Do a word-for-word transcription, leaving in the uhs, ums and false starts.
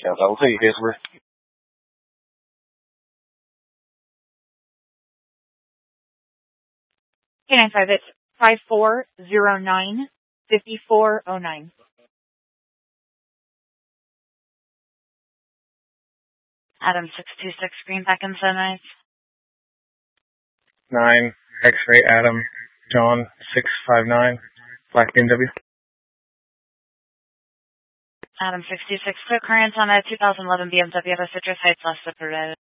Chào tàu thị Denver. K nine five, it's five four zero nine, five four zero nine. Adam six two six, Greenback and Sunrise. nine, X-ray Adam, John six five nine, Black B M W. Adam six two six, clear current on a two thousand eleven B M W at Citrus Heights, Los Zipper.